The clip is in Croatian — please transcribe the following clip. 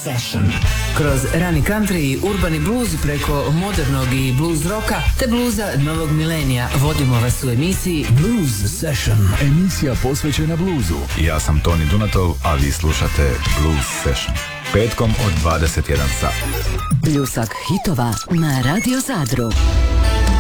Session. Kroz rani country i urbani blues preko modernog i blues roka te bluza novog milenija vodimo vas u emisiji Blues Session. Emisija posvećena bluzu. Ja sam Toni Dunatov, a vi slušate Blues Session. Petkom od 21 sat. Pljusak hitova na Radio Zadru.